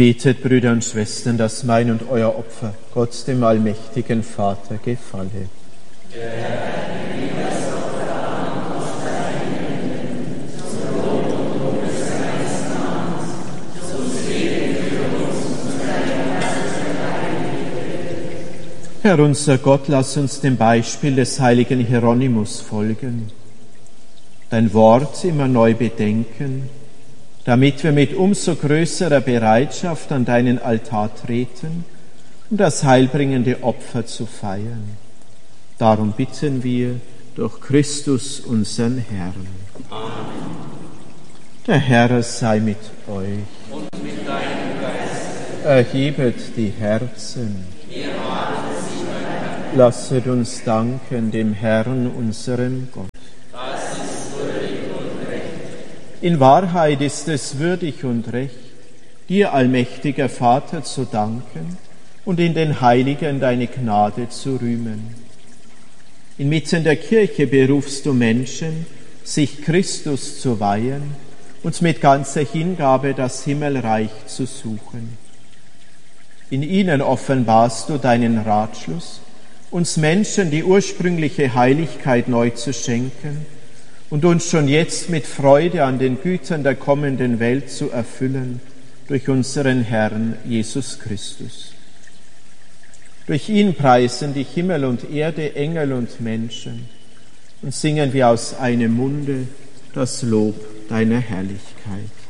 Betet, Brüder und Schwestern, dass mein und euer Opfer Gott, dem allmächtigen Vater, gefalle. Herr unser Gott, lass uns dem Beispiel des heiligen Hieronymus folgen, dein Wort immer neu bedenken, damit wir mit umso größerer Bereitschaft an deinen Altar treten, um das heilbringende Opfer zu feiern. Darum bitten wir durch Christus, unseren Herrn. Amen. Der Herr sei mit euch. Und mit deinem Geist. Erhebet die Herzen. Lasset uns danken dem Herrn, unserem Gott. Das ist würdig und recht. In Wahrheit ist es würdig und recht, dir, allmächtiger Vater, zu danken und in den Heiligen deine Gnade zu rühmen. Inmitten der Kirche berufst du Menschen, sich Christus zu weihen und mit ganzer Hingabe das Himmelreich zu suchen. In ihnen offenbarst du deinen Ratschluss, uns Menschen die ursprüngliche Heiligkeit neu zu schenken und uns schon jetzt mit Freude an den Gütern der kommenden Welt zu erfüllen durch unseren Herrn Jesus Christus. Durch ihn preisen dich Himmel und Erde, Engel und Menschen und singen wir aus einem Munde das Lob deiner Herrlichkeit.